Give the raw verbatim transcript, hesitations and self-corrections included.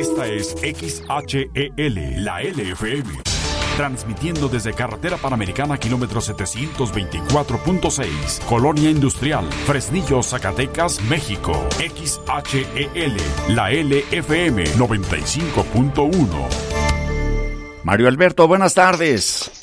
Esta es X H E L, la L F M. Transmitiendo desde Carretera Panamericana, kilómetro setecientos veinticuatro punto seis, Colonia Industrial, Fresnillo, Zacatecas, México. X H E L, la L F M noventa y cinco punto uno. Mario Alberto, buenas tardes.